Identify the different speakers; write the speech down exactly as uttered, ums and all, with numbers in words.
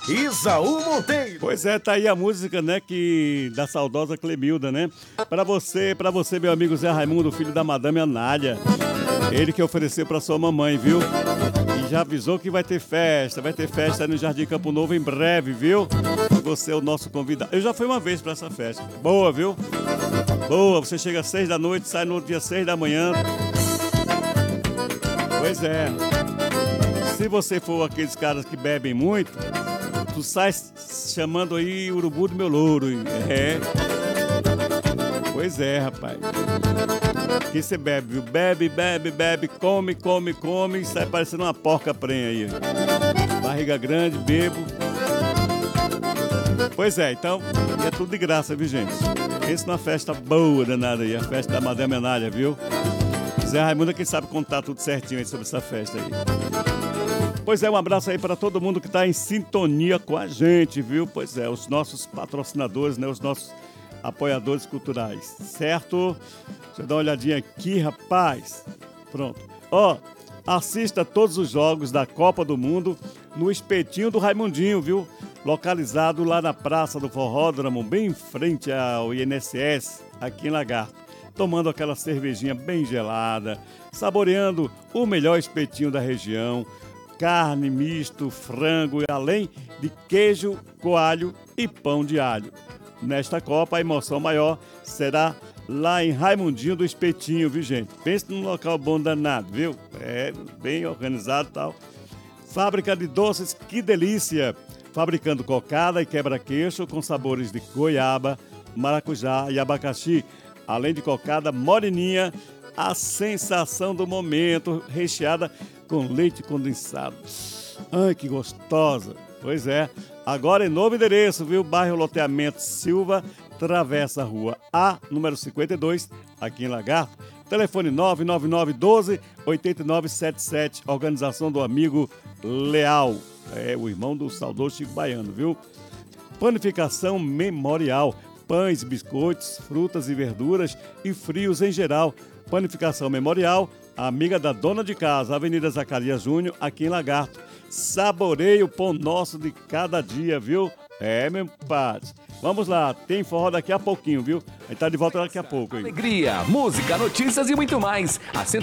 Speaker 1: Isaú Monteiro.
Speaker 2: Pois é, tá aí a música, né, que da saudosa Clemilda, né? Pra você, pra você, meu amigo Zé Raimundo, filho da Madame Anália. Ele que ofereceu pra sua mamãe, viu? E já avisou que vai ter festa, vai ter festa no Jardim Campo Novo em breve, viu? E você é o nosso convidado. Eu já fui uma vez pra essa festa. Boa, viu? Boa, você chega às seis da noite, sai no outro dia seis da manhã. Pois é. Se você for aqueles caras que bebem muito, tu sai chamando aí urubu do meu louro. É. Pois é, rapaz. Que você bebe, viu? Bebe, bebe, bebe, come, come, come e sai parecendo uma porca prenha aí. Barriga grande, bebo. Pois é, então, é tudo de graça, viu, gente? Pensa numa festa boa danada aí, a festa da Madame Anália, viu? Zé Raimundo é quem sabe contar tudo certinho aí sobre essa festa aí. Pois é, um abraço aí para todo mundo que está em sintonia com a gente, viu? Pois é, os nossos patrocinadores, né? Os nossos apoiadores culturais, certo? Deixa eu dar uma olhadinha aqui, rapaz. Pronto. Ó, assista todos os jogos da Copa do Mundo no Espetinho do Raimundinho, viu? Localizado lá na Praça do Forródromo, bem em frente ao I N S S, aqui em Lagarto. Tomando aquela cervejinha bem gelada, saboreando o melhor espetinho da região, carne, misto, frango, além de queijo, coalho e pão de alho. Nesta Copa, a emoção maior será lá em Raimundinho do Espetinho, viu, gente? Pense num local bom danado, viu? É, bem organizado e tal. Fábrica de doces, que delícia! Fabricando cocada e quebra-queixo com sabores de goiaba, maracujá e abacaxi. Além de cocada moreninha, a sensação do momento, recheada com leite condensado. Ai, que gostosa! Pois é, agora em novo endereço, viu? Bairro Loteamento Silva, Travessa Rua A, número cinquenta e dois, aqui em Lagarto. Telefone nove nove nove um dois oito nove sete sete, organização do amigo Leal, é o irmão do saudoso Chico Baiano, viu? Panificação Memorial, pães, biscoitos, frutas e verduras e frios em geral. Panificação Memorial, amiga da dona de casa, Avenida Zacarias Júnior, aqui em Lagarto. Saboreie o pão nosso de cada dia, viu? É, meu padre. Vamos lá, tem forró daqui a pouquinho, viu? A gente tá de volta daqui a pouco, hein?
Speaker 3: Alegria, música, notícias e muito mais. A